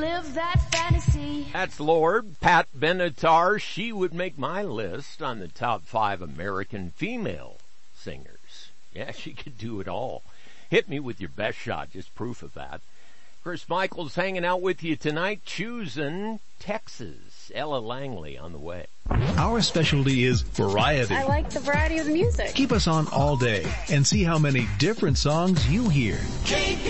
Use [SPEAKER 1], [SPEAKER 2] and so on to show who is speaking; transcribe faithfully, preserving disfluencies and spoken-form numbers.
[SPEAKER 1] live that fantasy.
[SPEAKER 2] That's Lord, Pat Benatar. She would make my list on the top five American female singers. Yeah, she could do it all. Hit me with your best shot, just proof of that. Chris Michaels hanging out with you tonight, choosing Texas. Ella Langley on the way.
[SPEAKER 3] Our specialty is variety.
[SPEAKER 4] I like the variety of the music.
[SPEAKER 3] Keep us on all day and see how many different songs you hear.
[SPEAKER 1] K P